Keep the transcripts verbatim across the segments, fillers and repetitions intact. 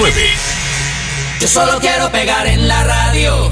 nueve. Yo solo quiero pegar en la radio.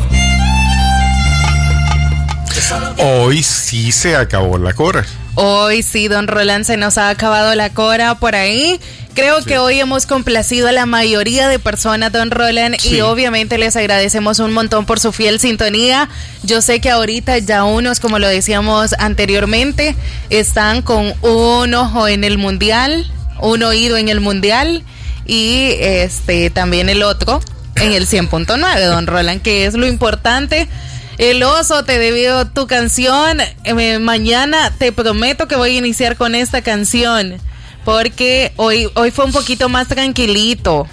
Hoy sí se acabó la cora. Hoy sí, don Roland, se nos ha acabado la cora por ahí. Creo sí. que hoy hemos complacido a la mayoría de personas, don Roland, sí. y obviamente les agradecemos un montón por su fiel sintonía. Yo sé que ahorita ya unos, como lo decíamos anteriormente, están con un ojo en el mundial, un oído en el mundial y este también el otro en el cien punto nueve, don Roland, que es lo importante. El Oso, te debió tu canción. Eh, mañana te prometo que voy a iniciar con esta canción, porque hoy, hoy fue un poquito más tranquilito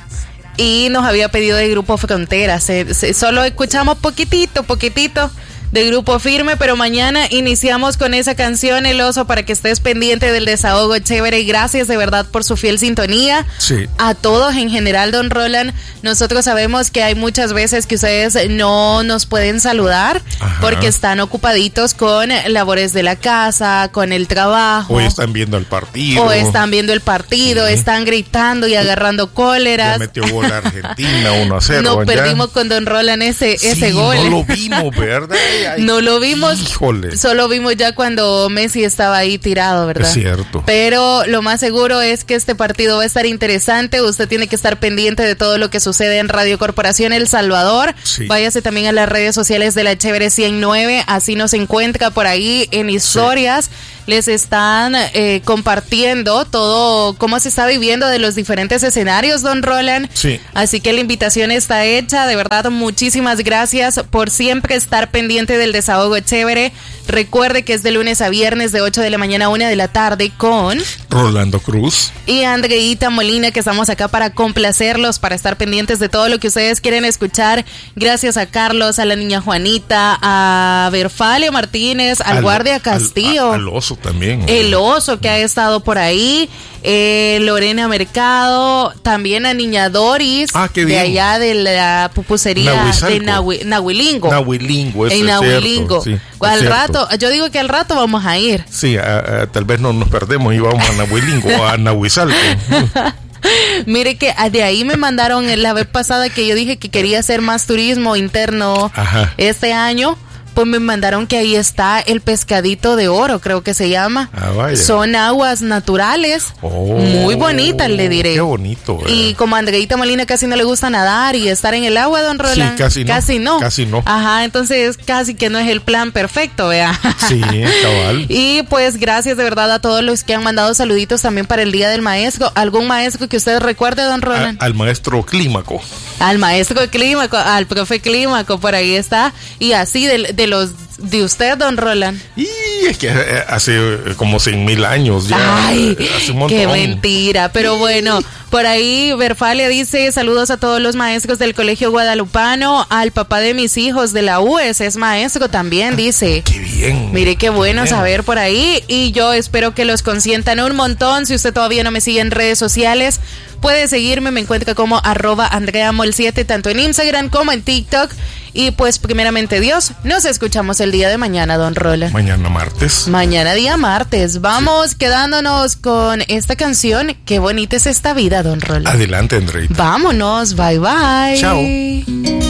y nos había pedido de Grupo Frontera. Se, se, solo escuchamos poquitito, poquitito de Grupo Firme, pero mañana iniciamos con esa canción, El Oso, para que estés pendiente del desahogo chévere. Y gracias de verdad por su fiel sintonía. Sí. A todos en general, don Roland. Nosotros sabemos que hay muchas veces que ustedes no nos pueden saludar. Ajá. Porque están ocupaditos con labores de la casa, con el trabajo. O están viendo el partido. O están viendo el partido, sí. están gritando y agarrando cóleras. Ya metió gol a Argentina, uno a cero. Nos ya. perdimos con don Roland ese, sí, ese gol. No lo vimos, ¿verdad? Ay, no lo vimos, híjole. Solo vimos ya cuando Messi estaba ahí tirado, ¿verdad? Es cierto. Pero lo más seguro es que este partido va a estar interesante. Usted tiene que estar pendiente de todo lo que sucede en Radio Corporación El Salvador. Sí. Váyase también a las redes sociales de la Chévere ciento nueve, así nos encuentra por ahí en historias. Sí. Les están eh, compartiendo todo cómo se está viviendo de los diferentes escenarios, don Roland. Sí. Así que la invitación está hecha. De verdad, muchísimas gracias por siempre estar pendiente del desahogo chévere. Recuerde que es de lunes a viernes de ocho de la mañana a una de la tarde con Rolando Cruz y Andreita Molina, que estamos acá para complacerlos, para estar pendientes de todo lo que ustedes quieren escuchar. Gracias a Carlos, a la niña Juanita, a Verfalio Martínez, al, al guardia Castillo, al, al Oso también. El Oso, que ha estado por ahí, eh, Lorena Mercado, también a Niña Doris, ah, qué de bien. allá de la pupusería de Nahui, Nahuilingo. Nahuilingo, eso en es Nahuilingo. Cierto, sí, al es rato, yo digo que al rato vamos a ir. Sí, a, a, tal vez no nos perdemos y vamos a Nahuilingo o a Nahuizalco. Mire que de ahí me mandaron la vez pasada que yo dije que quería hacer más turismo interno. Ajá. Este año. Pues me mandaron que ahí está el pescadito de oro, creo que se llama. Ah, vaya. Son aguas naturales, oh, muy bonitas, le diré. Qué bonito. ¿Verdad? Y como a Andreita Molina casi no le gusta nadar y estar en el agua, don Roland. Sí, casi no. Casi no. Casi no. Ajá, entonces casi que no es el plan perfecto, vea. Sí, cabal. Y pues gracias de verdad a todos los que han mandado saluditos también para el Día del Maestro. ¿Algún maestro que usted recuerde, don Roland? A, al maestro Clímaco. Al maestro Clímaco, al profe Clímaco, por ahí está. Y así de, de los de usted, don Roland. Y es que hace como cien mil años ya. Ay, hace un montón. Qué mentira. Pero bueno, por ahí Verfalia dice: saludos a todos los maestros del Colegio Guadalupano. Al papá de mis hijos de la U E S es maestro también, dice. Qué bien. Mire, qué bueno bien. saber por ahí. Y yo espero que los consientan un montón. Si usted todavía no me sigue en redes sociales, puede seguirme. Me encuentra como arroba Andrea Mol siete, tanto en Instagram como en TikTok. Y pues primeramente Dios, nos escuchamos el día de mañana, don Roland. Mañana martes. Mañana día martes. Vamos sí. quedándonos con esta canción. Qué bonita es esta vida, don Roland. Adelante, Andreita. Vámonos, bye bye. Chao.